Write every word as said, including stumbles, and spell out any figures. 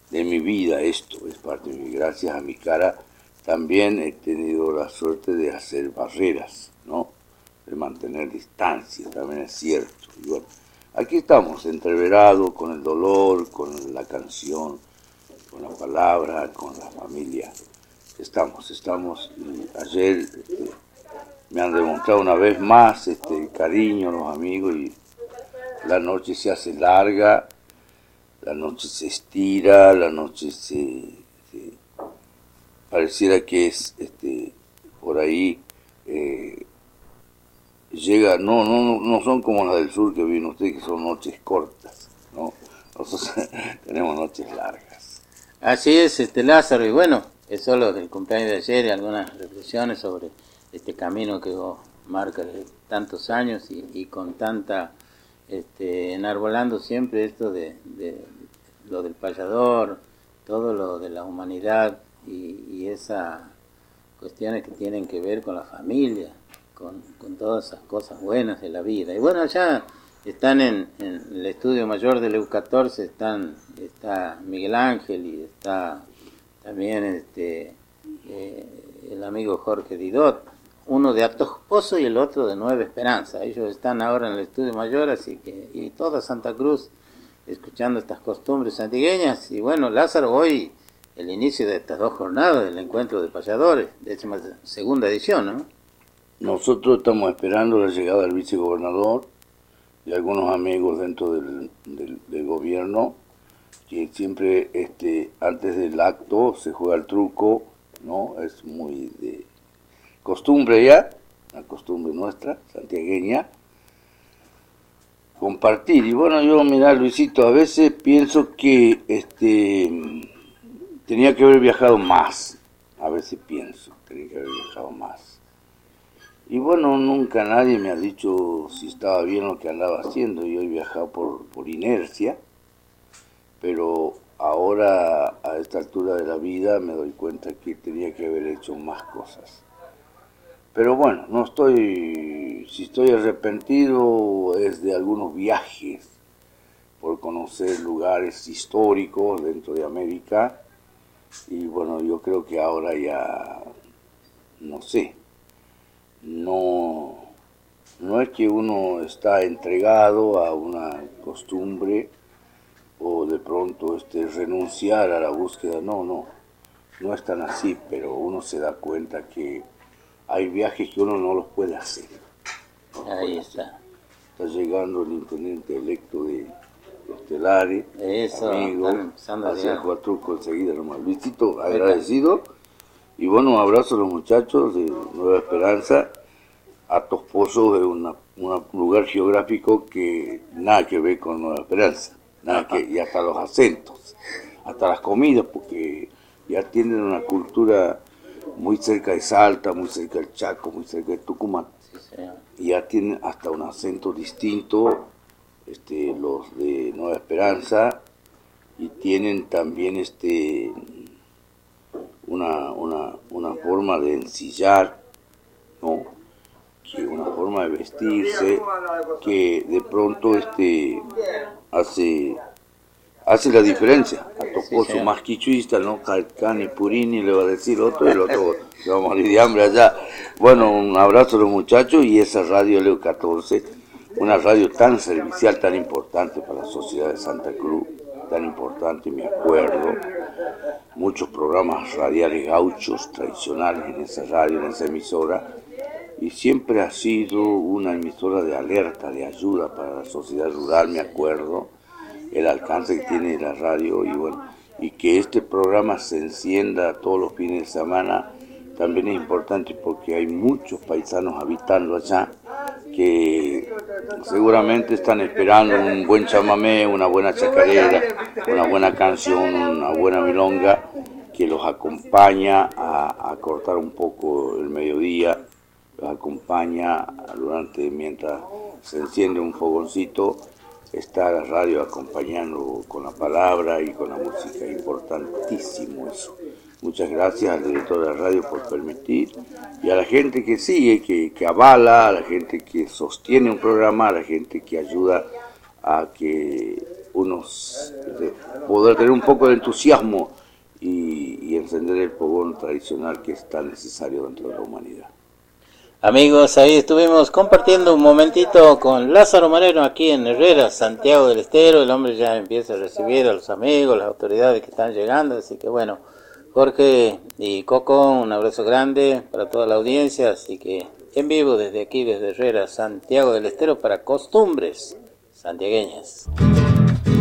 de mi vida esto, es parte de mi, gracias a mi cara también he tenido la suerte de hacer barreras, ¿no? De mantener distancia, también es cierto. Y bueno, aquí estamos, entreverados con el dolor, con la canción, con la palabra, con la familia. Estamos, estamos, y ayer este, me han demostrado una vez más este cariño los amigos y la noche se hace larga, la noche se estira, la noche se, se pareciera que es este por ahí eh, llega, no, no, no son como las del sur que vino usted, que son noches cortas, ¿no? Nosotros tenemos noches largas. Así es, este Lázaro, y bueno, es solo del cumpleaños de ayer y algunas reflexiones sobre este camino que vos marcas de tantos años y, y con tanta, este, enarbolando siempre esto de, de lo del payador, todo lo de la humanidad y, y esas cuestiones que tienen que ver con la familia, con, con todas esas cosas buenas de la vida. Y bueno, allá están en, en el estudio mayor del E U catorce, están, está Miguel Ángel y está también este eh, el amigo Jorge Didot, uno de Atos Pozo y el otro de Nueva Esperanza. Ellos están ahora en el estudio mayor, así que, y toda Santa Cruz escuchando estas costumbres santigueñas. Y bueno, Lázaro, hoy el inicio de estas dos jornadas del encuentro de payadores, décima segunda edición, ¿no? Nosotros estamos esperando la llegada del vicegobernador y algunos amigos dentro del, del, del gobierno, que siempre este antes del acto se juega el truco, ¿no? Es muy de costumbre ya, la costumbre nuestra, santiagueña, compartir. Y bueno, yo, mira, Luisito, a veces pienso que este tenía que haber viajado más, a veces pienso, tenía que haber viajado más. Y bueno, nunca nadie me ha dicho si estaba bien lo que andaba haciendo, yo he viajado por, por inercia, pero ahora a esta altura de la vida me doy cuenta que tenía que haber hecho más cosas. Pero bueno, no estoy, si estoy arrepentido es de algunos viajes por conocer lugares históricos dentro de América y bueno, yo creo que ahora ya, no sé, no, no es que uno está entregado a una costumbre o de pronto este, renunciar a la búsqueda, no, no, no es tan así, pero uno se da cuenta que hay viajes que uno no los puede hacer. No Ahí está. Está llegando el intendente electo de Estelares, Eso, amigo, hacia el Cuatruco enseguida nomás. Luisito, agradecido, y bueno, un abrazo a los muchachos de Nueva Esperanza. Atos Pozo es una, un lugar geográfico que nada que ver con Nueva Esperanza, nada que, y hasta los acentos, hasta las comidas, porque ya tienen una cultura muy cerca de Salta, muy cerca del Chaco, muy cerca de Tucumán, sí, y ya tienen hasta un acento distinto, este, los de Nueva Esperanza, y tienen también este una, una, una forma de ensillar, ¿no? Que una forma de vestirse, que de pronto este hace hace la diferencia. Atos Pozo sí, más quichuista, ¿no? Calcani, Purini, le va a decir otro, y el otro se va a morir de hambre allá. Bueno, un abrazo a los muchachos y esa radio Leo catorce, una radio tan servicial, tan importante para la sociedad de Santa Cruz, tan importante, me acuerdo, muchos programas radiales gauchos tradicionales en esa radio, en esa emisora, y siempre ha sido una emisora de alerta, de ayuda para la sociedad rural, me acuerdo, el alcance que tiene la radio, y bueno, y que este programa se encienda todos los fines de semana también es importante porque hay muchos paisanos habitando allá que seguramente están esperando un buen chamamé, una buena chacarera, una buena canción, una buena milonga que los acompaña a, a cortar un poco el mediodía, los acompaña durante mientras se enciende un fogoncito. Está la radio acompañando con la palabra y con la música, importantísimo eso. Muchas gracias al director de la radio por permitir, y a la gente que sigue, que, que avala, a la gente que sostiene un programa, a la gente que ayuda a que unos poder tener un poco de entusiasmo y, y encender el fogón tradicional que es tan necesario dentro de la humanidad. Amigos, ahí estuvimos compartiendo un momentito con Lázaro Moreno aquí en Herrera, Santiago del Estero. El hombre ya empieza a recibir a los amigos, las autoridades que están llegando, así que bueno, Jorge y Coco, un abrazo grande para toda la audiencia, así que en vivo desde aquí, desde Herrera, Santiago del Estero, para Costumbres Santiagueñas.